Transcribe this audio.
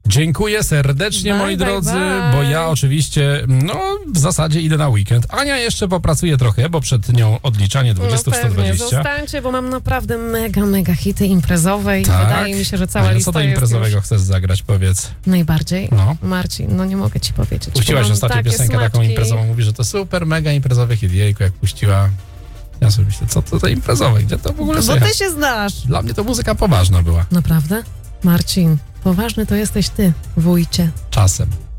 Dziękuję serdecznie, moi drodzy, bye. bo ja oczywiście, w zasadzie idę na weekend. Ania jeszcze popracuje trochę, bo przed nią odliczanie 20 w pewnie, 120. zostańcie, bo mam naprawdę mega hity imprezowe i Tak? wydaje mi się, że cała Ania, lista co to jest imprezowego już chcesz zagrać, powiedz? najbardziej. No. Marcin, nie mogę ci powiedzieć. Puściłaś bo mam ostatnio takie piosenkę taką smaczki. imprezową, mówi, że to super, mega imprezowy hit. Jejku, jak puściła. Ja sobie myślę, co to za imprezowe? Gdzie to w ogóle Bo słychać? ty się znasz. Dla mnie to muzyka poważna była. Naprawdę? Marcin, poważny to jesteś ty, wujcie. Czasem.